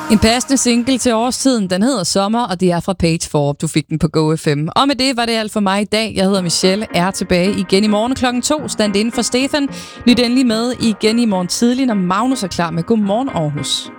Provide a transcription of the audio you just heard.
En passende single til årstiden, den hedder Sommer, og det er fra Page 4. Du fik den på GoFM. Og med det var det alt for mig i dag. Jeg hedder Michelle, er tilbage igen i morgen klokken 2. Stand inden for Stefan. Lyt endelig med igen i morgen tidlig, når Magnus er klar med Godmorgen Aarhus.